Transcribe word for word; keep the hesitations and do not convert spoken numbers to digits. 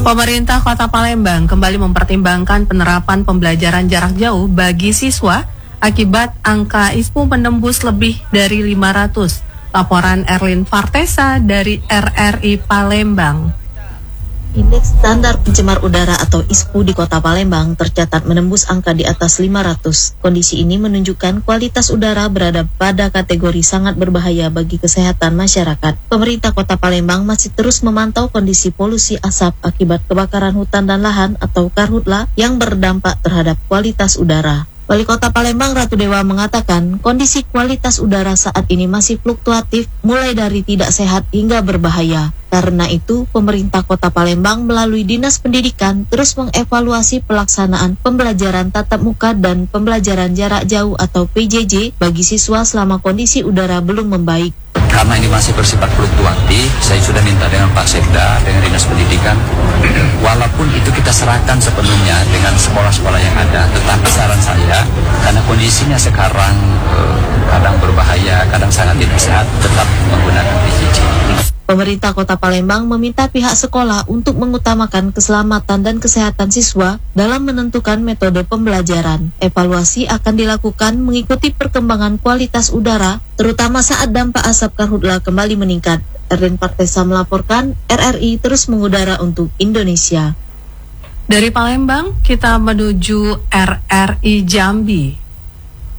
Pemerintah Kota Palembang kembali mempertimbangkan penerapan pembelajaran jarak jauh bagi siswa akibat angka I S P U menembus lebih dari lima ratus. Laporan Erlin Fartesa dari R R I Palembang. Indeks standar pencemar udara atau I S P U di Kota Palembang tercatat menembus angka di atas lima ratus. Kondisi ini menunjukkan kualitas udara berada pada kategori sangat berbahaya bagi kesehatan masyarakat. Pemerintah Kota Palembang masih terus memantau kondisi polusi asap akibat kebakaran hutan dan lahan atau karhutla yang berdampak terhadap kualitas udara. Wali Kota Palembang Ratu Dewa mengatakan kondisi kualitas udara saat ini masih fluktuatif mulai dari tidak sehat hingga berbahaya. Karena itu, pemerintah Kota Palembang melalui Dinas Pendidikan terus mengevaluasi pelaksanaan pembelajaran tatap muka dan pembelajaran jarak jauh atau P J J bagi siswa selama kondisi udara belum membaik. Karena ini masih bersifat fluktuatif, saya sudah minta dengan Pak Sekda, dengan Dinas Pendidikan, walaupun itu kita serahkan sepenuhnya dengan sekolah-sekolah yang ada, tetapi saran saya, karena kondisinya sekarang eh, kadang berbahaya, kadang sangat tidak sehat, tetap menggunakan P J J. Pemerintah Kota Palembang meminta pihak sekolah untuk mengutamakan keselamatan dan kesehatan siswa dalam menentukan metode pembelajaran. Evaluasi akan dilakukan mengikuti perkembangan kualitas udara, terutama saat dampak asap karhutla kembali meningkat. Erlin Fartesa melaporkan, R R I terus mengudara untuk Indonesia. Dari Palembang, kita menuju R R I Jambi.